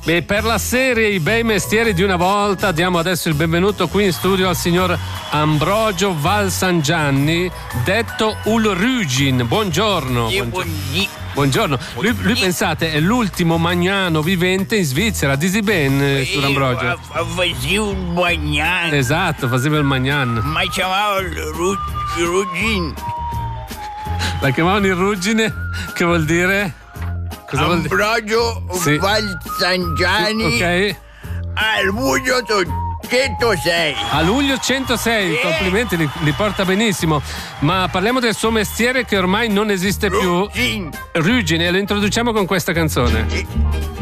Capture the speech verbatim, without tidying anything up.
Beh, per la serie I bei mestieri di una volta diamo adesso il benvenuto qui in studio al signor Ambrogio Valsangianni, detto Ulrugin. Buongiorno. Buongiorno. Buongiorno. Lui, lui pensate è l'ultimo magnano vivente in Svizzera. Disi ben, signor Ambrogio? Facevo un magnano. Esatto, faceva il magnan. Ma chiamavo il Rugin. La chiamavano il ruggine, che vuol dire? Cosa Ambrogio vuol dire? Valsangianni. Ok. Al luglio centosei. A luglio centosei, Eh. complimenti, li, li porta benissimo. Ma parliamo del suo mestiere che ormai non esiste più. Rugin. Ruggine, lo introduciamo con questa canzone. Eh.